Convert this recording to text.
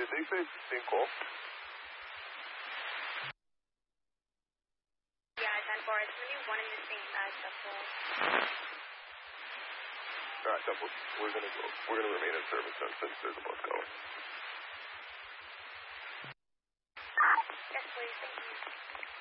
did they say same call? Yeah, 10-4. It's going to be one in the same as the full. All right, we're gonna remain in service then, since there's a bus going.